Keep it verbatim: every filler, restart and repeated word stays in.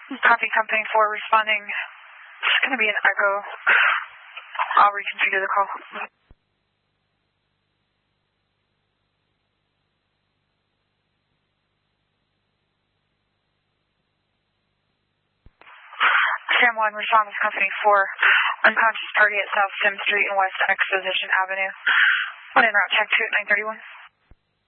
Copy Company four responding. It's going to be an echo. I'll reconfigure the call. Sam one, respond with Company four. Unconscious party at South Sim Street and West Exposition Avenue. One in route tag two at nine thirty-one.